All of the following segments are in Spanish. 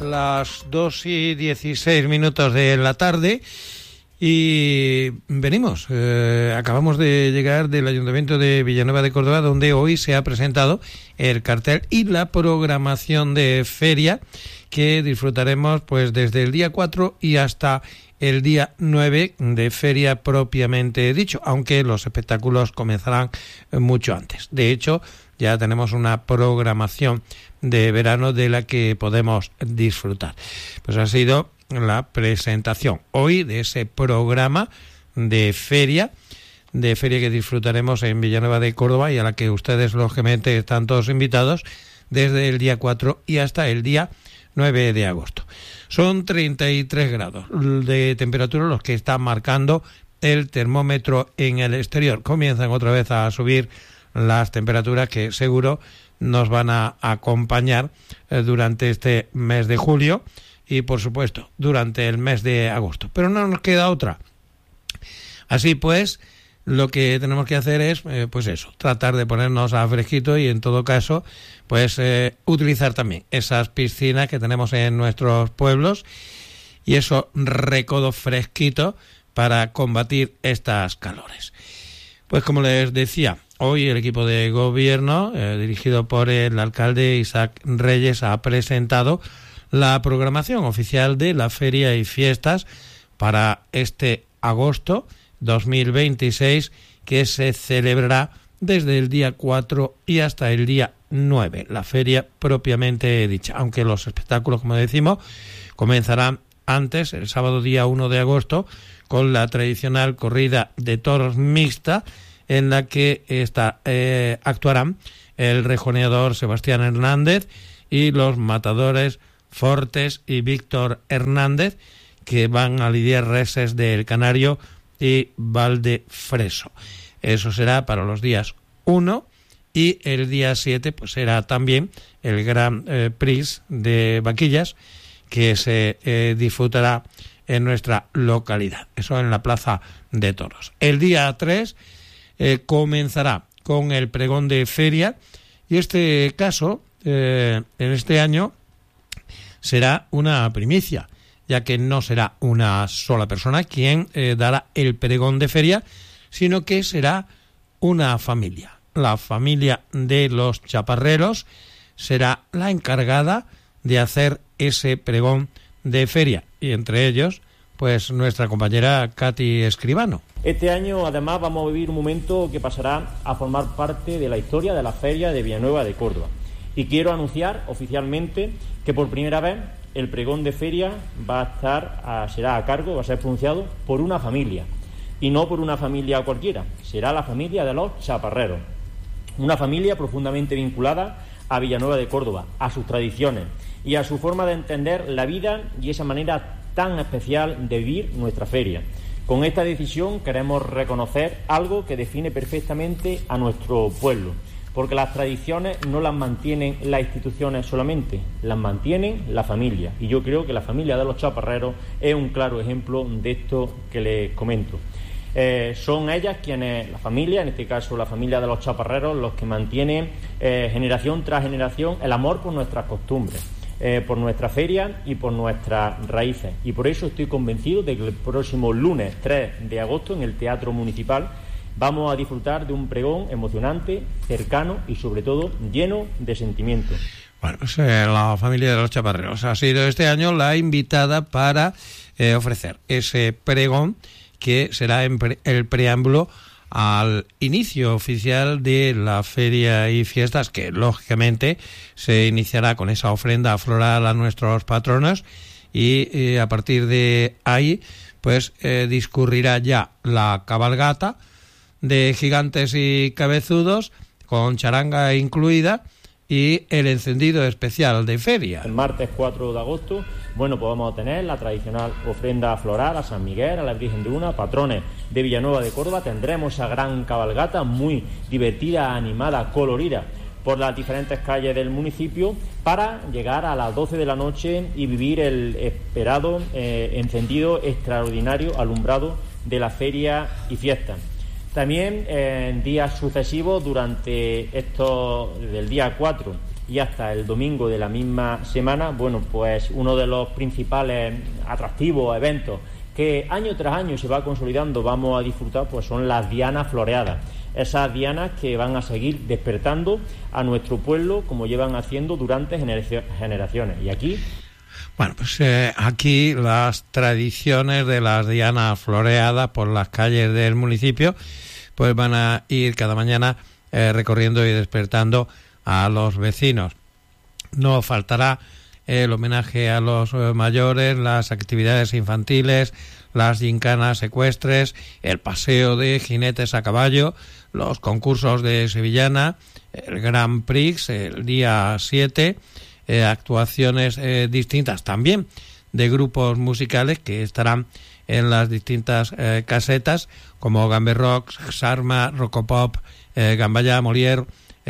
las 2:16 de la tarde y venimos. Acabamos de llegar del Ayuntamiento de Villanueva de Córdoba, donde hoy se ha presentado el cartel y la programación de feria que disfrutaremos pues desde el día 4 y hasta el día 9 de feria propiamente dicho, aunque los espectáculos comenzarán mucho antes. De hecho, ya tenemos una programación de verano de la que podemos disfrutar. Pues ha sido la presentación hoy de ese programa de feria que disfrutaremos en Villanueva de Córdoba y a la que ustedes lógicamente están todos invitados desde el día 4 y hasta el día 9 de agosto. Son 33 grados de temperatura los que está marcando el termómetro en el exterior. Comienzan otra vez a subir las temperaturas que seguro nos van a acompañar durante este mes de julio y, por supuesto, durante el mes de agosto. Pero no nos queda otra. Así pues, lo que tenemos que hacer es, pues eso, tratar de ponernos a fresquito y, en todo caso, pues utilizar también esas piscinas que tenemos en nuestros pueblos y esos recodos fresquitos para combatir estas calores. Pues como les decía, hoy el equipo de gobierno, dirigido por el alcalde Isaac Reyes, ha presentado la programación oficial de la feria y fiestas para este agosto 2026, que se celebrará desde el día 4 y hasta el día 9, la feria propiamente dicha, aunque los espectáculos, como decimos, comenzarán antes, el sábado día 1 de agosto, con la tradicional corrida de toros mixta, en la que actuarán el rejoneador Sebastián Hernández y los matadores Fortes y Víctor Hernández, que van a lidiar reses del Canario y Valdefreso. Eso será para los días 1 y el día 7 pues será también el Gran Prix de Vaquillas, que se disfrutará en nuestra localidad, eso en la Plaza de Toros. El día 3 comenzará con el pregón de feria y este caso en este año será una primicia, ya que no será una sola persona quien dará el pregón de feria, sino que será una familia. La familia de los chaparreros será la encargada de hacer ese pregón de feria, y entre ellos pues nuestra compañera Katy Escribano. Este año además vamos a vivir un momento que pasará a formar parte de la historia de la feria de Villanueva de Córdoba, y quiero anunciar oficialmente que por primera vez el pregón de feria será a cargo, va a ser pronunciado por una familia, y no por una familia cualquiera, será la familia de los chaparreros, una familia profundamente vinculada a Villanueva de Córdoba, a sus tradiciones y a su forma de entender la vida y esa manera tan especial de vivir nuestra feria. Con esta decisión queremos reconocer algo que define perfectamente a nuestro pueblo, porque las tradiciones no las mantienen las instituciones solamente, las mantienen la familia, y yo creo que la familia de los chaparreros es un claro ejemplo de esto que les comento. Son ellas quienes, la familia, en este caso la familia de los chaparreros, los que mantienen generación tras generación el amor por nuestras costumbres, por nuestra feria y por nuestras raíces. Y por eso estoy convencido de que el próximo lunes 3 de agosto en el Teatro Municipal vamos a disfrutar de un pregón emocionante, cercano y sobre todo lleno de sentimientos. Bueno, pues la familia de los chaparreros ha sido este año la invitada para ofrecer ese pregón, que será el preámbulo al inicio oficial de la feria y fiestas, que lógicamente se iniciará con esa ofrenda floral a nuestros patronos, y a partir de ahí pues discurrirá ya la cabalgata de gigantes y cabezudos, con charanga incluida, y el encendido especial de feria. El martes 4 de agosto, pues vamos a tener la tradicional ofrenda floral a San Miguel, a la Virgen de Una, patrones de Villanueva de Córdoba. Tendremos esa gran cabalgata muy divertida, animada, colorida por las diferentes calles del municipio, para llegar a las 12 de la noche y vivir el esperado encendido extraordinario alumbrado de la feria y fiesta. También en días sucesivos, durante del día 4 y hasta el domingo de la misma semana, bueno, pues uno de los principales atractivos, eventos que año tras año se va consolidando, vamos a disfrutar, pues son las dianas floreadas. Esas dianas que van a seguir despertando a nuestro pueblo como llevan haciendo durante generaciones. Y aquí... Bueno, pues aquí las tradiciones de las dianas floreadas por las calles del municipio pues van a ir cada mañana recorriendo y despertando a los vecinos. No faltará el homenaje a los mayores, las actividades infantiles, las gincanas ecuestres, el paseo de jinetes a caballo, los concursos de sevillana, el Grand Prix el día 7, actuaciones distintas también de grupos musicales que estarán en las distintas casetas como Gamberrock, Sarma, Rocopop, Gambaya, Molière,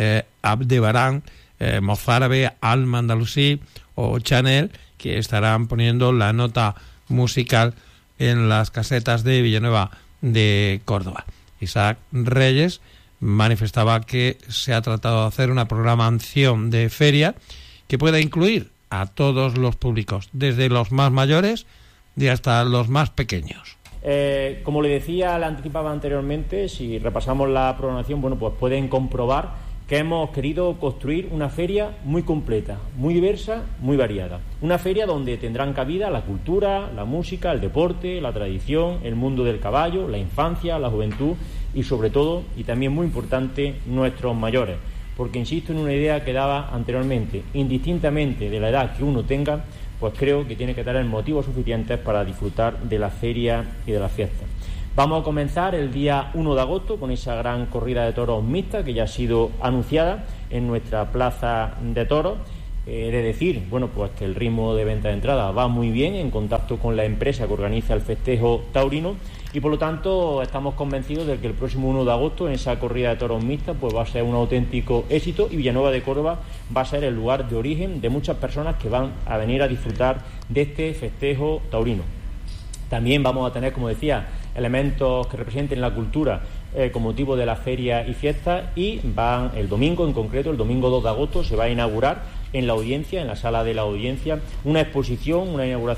Abdebarán, Mozárabe, Alma Andalusí o Chanel, que estarán poniendo la nota musical en las casetas de Villanueva de Córdoba. Isaac Reyes manifestaba que se ha tratado de hacer una programación de feria que pueda incluir a todos los públicos, desde los más mayores y hasta los más pequeños. Como le decía, le anticipaba anteriormente, si repasamos la programación, bueno, pues pueden comprobar que hemos querido construir una feria muy completa, muy diversa, muy variada. Una feria donde tendrán cabida la cultura, la música, el deporte, la tradición, el mundo del caballo, la infancia, la juventud y sobre todo, y también muy importante, nuestros mayores. Porque insisto en una idea que daba anteriormente, indistintamente de la edad que uno tenga, pues creo que tiene que tener motivos suficientes para disfrutar de la feria y de la fiesta. Vamos a comenzar el día 1 de agosto con esa gran corrida de toros mixta que ya ha sido anunciada en nuestra plaza de toros. De decir, bueno, pues que el ritmo de venta de entrada va muy bien en contacto con la empresa que organiza el festejo taurino y por lo tanto estamos convencidos de que el próximo 1 de agosto en esa corrida de toros mixta pues va a ser un auténtico éxito y Villanueva de Córdoba va a ser el lugar de origen de muchas personas que van a venir a disfrutar de este festejo taurino. También vamos a tener, como decía, elementos que representen la cultura con motivo de la feria y fiesta y van el domingo, en concreto, el domingo 2 de agosto, se va a inaugurar en la audiencia, en la sala de la audiencia, una exposición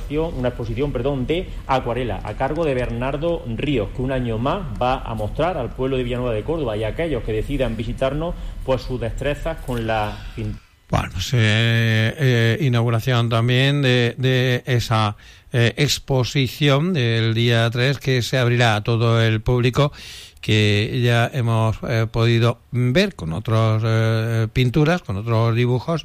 de acuarela a cargo de Bernardo Ríos, que un año más va a mostrar al pueblo de Villanueva de Córdoba y a aquellos que decidan visitarnos, pues sus destrezas con la pintura. Bueno, pues inauguración también de esa exposición del día 3 que se abrirá a todo el público, que ya hemos podido ver con otras pinturas, con otros dibujos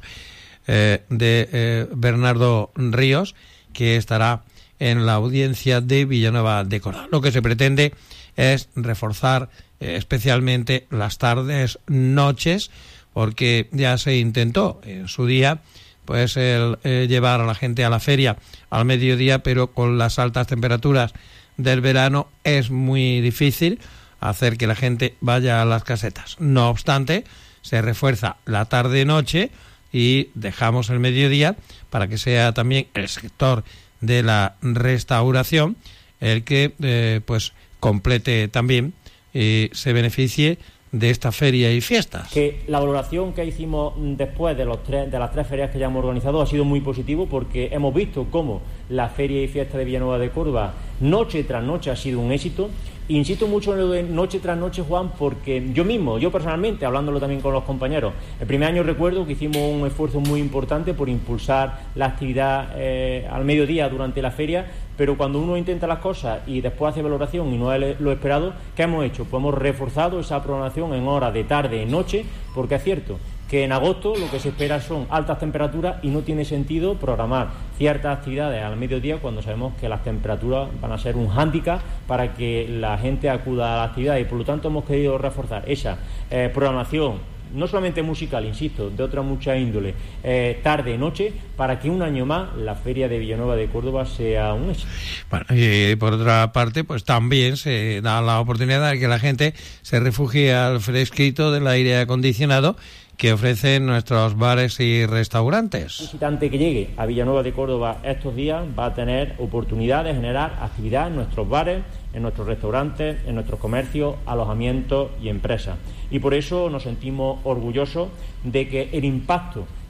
de Bernardo Ríos, que estará en la audiencia de Villanueva de Córdoba. Lo que se pretende es reforzar especialmente las tardes, noches, porque ya se intentó en su día pues el llevar a la gente a la feria al mediodía, pero con las altas temperaturas del verano es muy difícil hacer que la gente vaya a las casetas. No obstante, se refuerza la tarde-noche y dejamos el mediodía para que sea también el sector de la restauración el que pues complete también y se beneficie de esta feria y fiestas. Que la valoración que hicimos después de las tres ferias que ya hemos organizado ha sido muy positivo, porque hemos visto cómo la feria y fiesta de Villanueva de Córdoba noche tras noche ha sido un éxito. Insisto mucho en lo de noche tras noche, Juan, porque yo personalmente, hablándolo también con los compañeros, el primer año recuerdo que hicimos un esfuerzo muy importante por impulsar la actividad al mediodía durante la feria, pero cuando uno intenta las cosas y después hace valoración y no es lo esperado, ¿qué hemos hecho? Pues hemos reforzado esa programación en horas de tarde y noche, porque es cierto que en agosto lo que se espera son altas temperaturas y no tiene sentido programar ciertas actividades al mediodía cuando sabemos que las temperaturas van a ser un hándicap para que la gente acuda a la actividad, y por lo tanto hemos querido reforzar esa programación, no solamente musical, insisto, de otra mucha índole, tarde y noche, para que un año más la feria de Villanueva de Córdoba sea un éxito. Bueno, y por otra parte, pues también se da la oportunidad de que la gente se refugie al fresquito del aire acondicionado que ofrecen nuestros bares y restaurantes. El visitante que llegue a Villanueva de Córdoba estos días va a tener oportunidad de generar actividad en nuestros bares, en nuestros restaurantes, en nuestros comercios, alojamientos y empresas. Y por eso nos sentimos orgullosos de que el impacto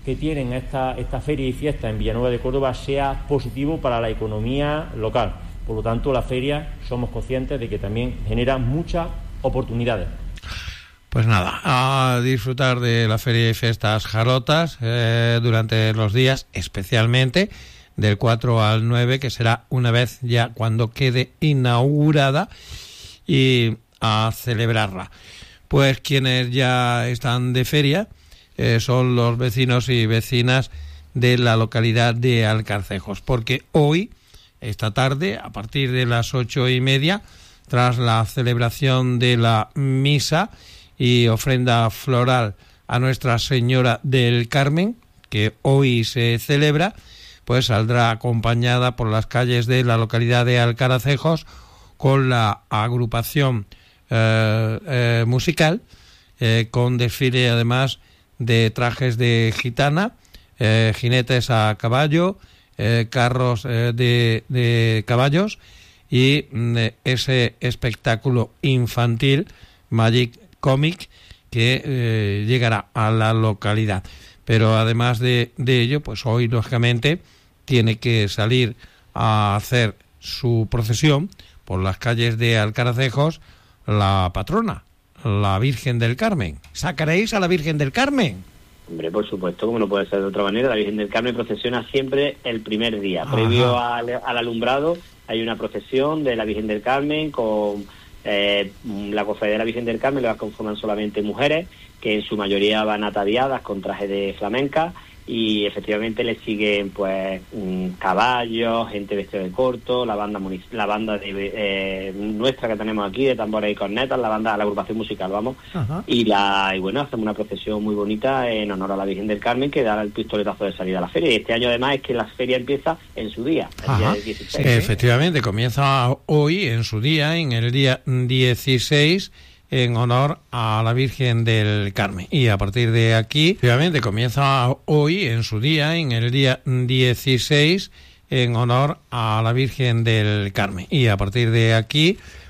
que tienen esta feria y fiesta en Villanueva de Córdoba sea positivo para la economía local. Por lo tanto, la feria somos conscientes de que también genera muchas oportunidades. Pues nada, a disfrutar de la feria y fiestas Jarotas durante los días, especialmente del 4 al 9, que será una vez ya cuando quede inaugurada, y a celebrarla. Pues quienes ya están de feria son los vecinos y vecinas de la localidad de Alcarcejos, porque hoy, esta tarde, a partir de las 8:30, tras la celebración de la misa y ofrenda floral a Nuestra Señora del Carmen, que hoy se celebra, pues saldrá acompañada por las calles de la localidad de Alcarcejos con la agrupación musical, con desfile además de trajes de gitana, jinetes a caballo, carros de caballos y ese espectáculo infantil Magic Comic que llegará a la localidad. Pero además de ello, pues hoy lógicamente tiene que salir a hacer su procesión por las calles de Alcarcejos la patrona, la Virgen del Carmen. ¿Sacaréis a la Virgen del Carmen? Hombre, por supuesto, como no puede ser de otra manera. La Virgen del Carmen procesiona siempre el primer día. Ajá. Previo al alumbrado hay una procesión de la Virgen del Carmen con la cofradía de la Virgen del Carmen. La conforman solamente mujeres, que en su mayoría van ataviadas con traje de flamenca, y efectivamente le siguen pues caballos, gente vestida de corto, la banda de nuestra que tenemos aquí de tambores y cornetas, la agrupación musical, vamos. Ajá. Y bueno, hacemos una procesión muy bonita en honor a la Virgen del Carmen, que da el pistoletazo de salida a la feria. Y este año además es que la feria empieza en su día, el día 16. Sí, efectivamente, comienza hoy en su día, en el día 16, en honor a la Virgen del Carmen. Y a partir de aquí, obviamente, comienza hoy en su día, en el día 16, en honor a la Virgen del Carmen. Y a partir de aquí,